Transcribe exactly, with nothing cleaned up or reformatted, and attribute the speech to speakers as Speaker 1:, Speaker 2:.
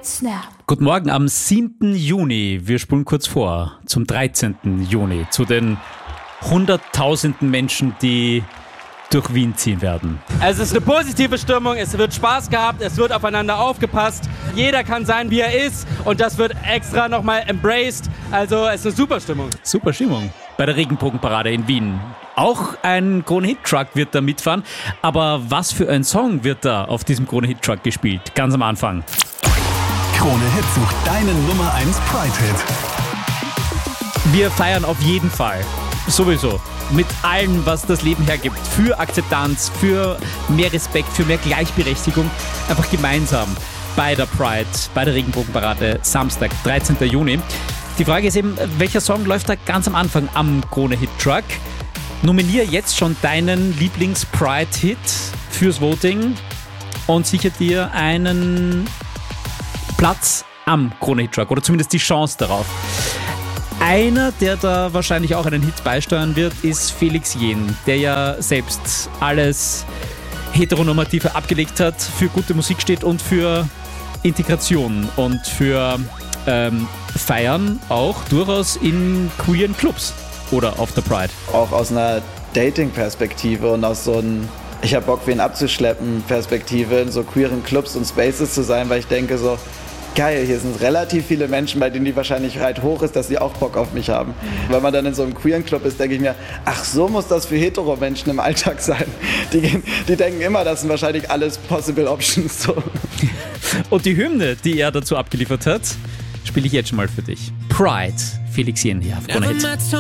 Speaker 1: Get Snap.
Speaker 2: Guten Morgen am siebten Juni. Wir spulen kurz vor zum dreizehnten Juni, zu den hunderttausenden Menschen, die durch Wien ziehen werden.
Speaker 3: Also es ist eine positive Stimmung, es wird Spaß gehabt, es wird aufeinander aufgepasst. Jeder kann sein, wie er ist und das wird extra nochmal embraced. Also es ist eine super Stimmung.
Speaker 2: Super Stimmung bei der Regenbogenparade in Wien. Auch ein Krone-Hit-Truck wird da mitfahren. Aber was für ein Song wird da auf diesem Krone-Hit-Truck gespielt? Ganz am Anfang.
Speaker 4: Krone-Hit sucht deinen Nummer eins Pride-Hit.
Speaker 2: Wir feiern auf jeden Fall. Sowieso. Mit allem, was das Leben hergibt. Für Akzeptanz, für mehr Respekt, für mehr Gleichberechtigung. Einfach gemeinsam bei der Pride, bei der Regenbogenparade, Samstag, dreizehnten Juni. Die Frage ist eben, welcher Song läuft da ganz am Anfang am Krone-Hit-Truck? Nominiere jetzt schon deinen Lieblings-Pride-Hit fürs Voting und sichere dir einen Platz am Krone-Hit-Truck oder zumindest die Chance darauf. Einer, der da wahrscheinlich auch einen Hit beisteuern wird, ist Felix Jähn, der ja selbst alles Heteronormative abgelegt hat, für gute Musik steht und für Integration und für ähm, Feiern auch durchaus in queeren Clubs oder auf der Pride.
Speaker 5: Auch aus einer Dating-Perspektive und aus so einem ich hab Bock, wen abzuschleppen Perspektive in so queeren Clubs und Spaces zu sein, weil ich denke so, geil, hier sind relativ viele Menschen, bei denen die Wahrscheinlichkeit hoch ist, dass sie auch Bock auf mich haben. Wenn man dann in so einem queeren Club ist, denke ich mir, ach, so muss das für Hetero-Menschen im Alltag sein. Die, die denken immer, das sind wahrscheinlich alles possible options. So.
Speaker 2: Und die Hymne, die er dazu abgeliefert hat, spiele ich jetzt schon mal für dich. Pride, Felix Jähn hier auf Krone Hit.